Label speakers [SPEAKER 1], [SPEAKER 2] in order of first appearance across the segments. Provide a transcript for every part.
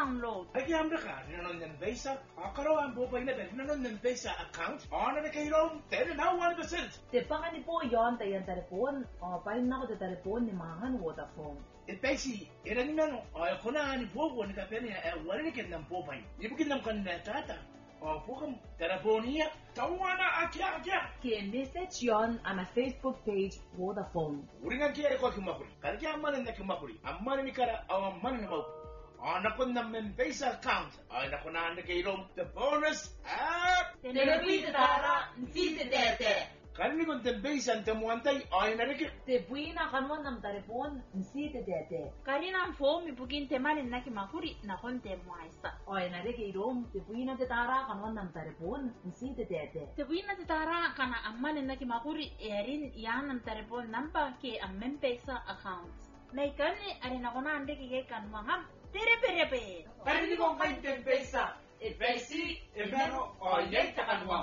[SPEAKER 1] download.
[SPEAKER 2] Ay kaya ka, rinon ng Visa. Akaro ang bubay na rinon ng Visa account. Ano na kayo? 10 na 1%.
[SPEAKER 3] Te pangan ni po yon tayan telepon. Pahin na ko te telepon ni mangan Vodafone.
[SPEAKER 2] Ipesi, ilan na no? Kung na ni bobo ni kapeni wala ni kin ng bubay. Ibukin ng kandidatata. Bukam telefoniya. Tawana akya.
[SPEAKER 3] Ki message yon ama Facebook page Vodafone.
[SPEAKER 2] Uri nga kaya ko kimakuri. Kaya kaya manan na kimakuri. Amman ni kara aw amman na mau. Ako na Visa account. Ay naku na kayo the bonus app.
[SPEAKER 1] Telepuy tara, nsi tete.
[SPEAKER 2] Kani kung Visa ang temuantay ay narikit.
[SPEAKER 3] Te buina kanwan nam telepon nsi te dete.
[SPEAKER 1] Karina ang phone ibugin temalin na kimakuri na konte muaisa.
[SPEAKER 3] Ay narike irom te buina te tara kanwan nam telepon nsi te dete.
[SPEAKER 1] Tebuina tara kana ammalin na kimakuri erin yan ang telepon namba ke ammen Visa account. Naikani arena ko na ande kike kanwangam. Tereperepe.
[SPEAKER 4] Kani kung kain Visa. Ipesi, pero oyay takanwa.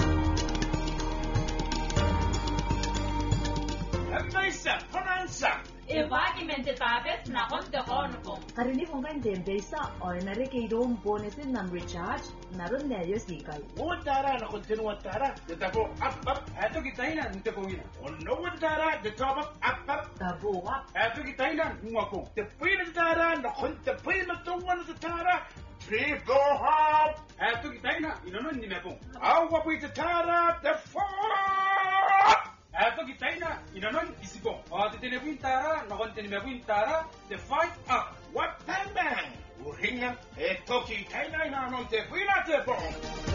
[SPEAKER 2] Visa, panansa.
[SPEAKER 1] Evakimente tapes na konte konko.
[SPEAKER 3] Karini kung kain Visa ay narike irom bonusin nam recharge naron neryo sikay.
[SPEAKER 2] Tara na continue tara. Dito up.
[SPEAKER 4] Ato kita ina nte ko ina.
[SPEAKER 2] No tara the top up.
[SPEAKER 3] Tabuwa.
[SPEAKER 4] Ato kita ina ngwako.
[SPEAKER 2] The pwede tara na konti pwede matungan sa tara. Trip go hop.
[SPEAKER 4] Ato kita ina inonon ni meko.
[SPEAKER 2] Awa pwede tara the four.
[SPEAKER 4] Ato kita ina inonon isipo. Ate telepuin tara na konti ni meko tara the fight up.
[SPEAKER 2] What time bang? Uhinga. Toki tayo na non te pwede te po.